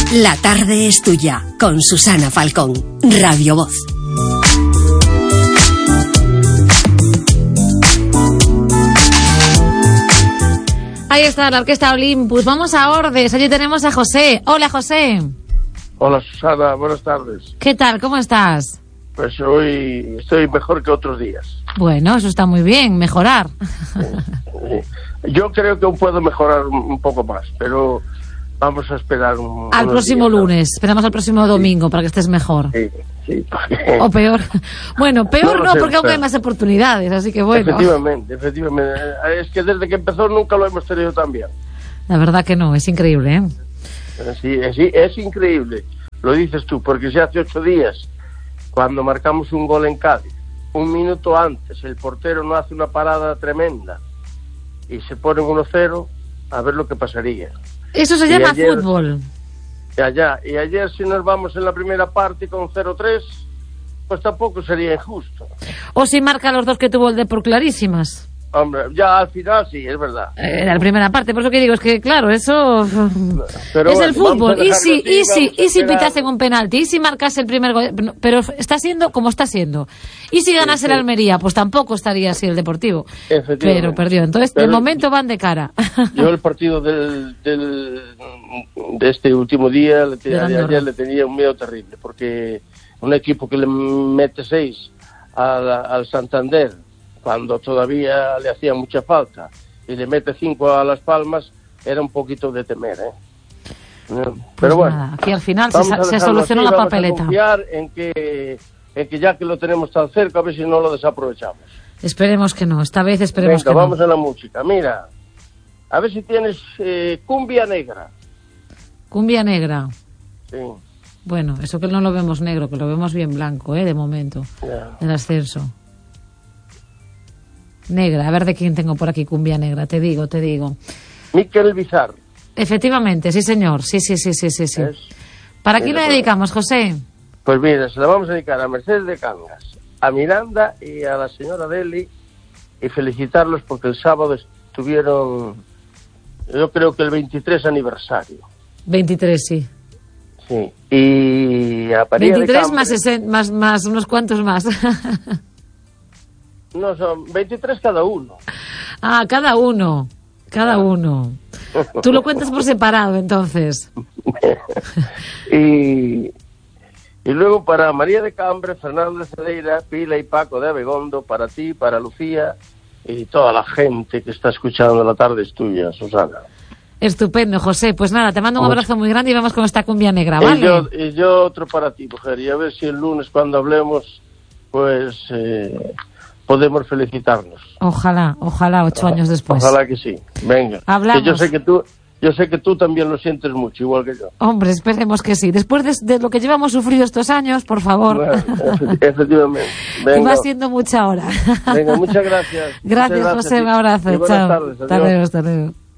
La tarde es tuya, con Susana Falcón, Radio Voz. Ahí está la Orquesta Olympus. Vamos a Ordes. Allí tenemos a José. Hola, José. Hola, Susana. Buenas tardes. ¿Qué tal? ¿Cómo estás? Pues hoy estoy mejor que otros días. Bueno, eso está muy bien, mejorar. Yo creo que aún puedo mejorar un poco más, pero vamos a esperar al próximo días, lunes. Esperamos al próximo domingo para que estés mejor. Sí. O peor. Bueno, peor no, sé, porque aún hay más oportunidades, así que bueno. Efectivamente. Es que desde que empezó nunca lo hemos tenido tan bien. La verdad que no, es increíble, ¿eh? Sí, es increíble. Lo dices tú, porque si hace 8 días, cuando marcamos un gol en Cádiz, un minuto antes el portero no hace una parada tremenda y se pone 1-0, a ver lo que pasaría. Eso se llama fútbol. Y ayer si nos vamos en la primera parte con 0-3, pues tampoco sería injusto. O si marca los dos que tuvo el Depor clarísimas. Hombre, ya al final sí, es verdad. Era la primera parte, por eso que digo, es que claro, eso pero es bueno, el fútbol. Y si pitasen un penalti, y si marcase el primer gol, pero está siendo como está siendo. Y si ganase el Almería, pues tampoco estaría así el Deportivo. Pero perdió. Entonces, de momento van de cara. Yo el partido de este último día, ayer le tenía un miedo terrible, porque un equipo que le mete 6 al Santander, cuando todavía le hacía mucha falta, y le mete 5 a Las Palmas, era un poquito de temer, Pero pues bueno, nada, aquí al final se solucionó la papeleta. Vamos a confiar en que ya que lo tenemos tan cerca, a ver si no lo desaprovechamos. Esperemos que no, esta vez esperemos que no. Vamos a la música, mira, a ver si tienes cumbia negra. Cumbia negra. Sí. Bueno, eso que no lo vemos negro, que lo vemos bien blanco, de momento, el ascenso. Negra, a ver de quién tengo por aquí cumbia negra, te digo. Miquel Bizar. Efectivamente, sí señor, sí. ¿Para quién le dedicamos, José? Pues mira, se la vamos a dedicar a Mercedes de Cangas, a Miranda y a la señora Deli, y felicitarlos porque el sábado estuvieron, yo creo que el 23 aniversario. 23, sí. Sí, y a María 23 de más unos cuantos más. No, son 23 cada uno. Ah, cada uno. Tú lo cuentas por separado, entonces. y luego para María de Cambre, Fernando de Cedeira, Pila y Paco de Abegondo, para ti, para Lucía y toda la gente que está escuchando La Tarde es Tuya, Susana. Estupendo, José. Pues nada, te mando un abrazo muy grande y vamos con esta cumbia negra, ¿vale? Y yo otro para ti, mujer. Y a ver si el lunes cuando hablemos, pues podemos felicitarnos. Ojalá, 8 años después. Ojalá que sí. Venga. Hablamos. Que yo sé que tú también lo sientes mucho, igual que yo. Hombre, esperemos que sí. Después de lo que llevamos sufrido estos años, por favor. Bueno, efectivamente. Venga. Y va siendo mucha hora. Venga, muchas gracias. Gracias, José. Un abrazo. Y buenas Chao. tardes. Adiós. Hasta luego.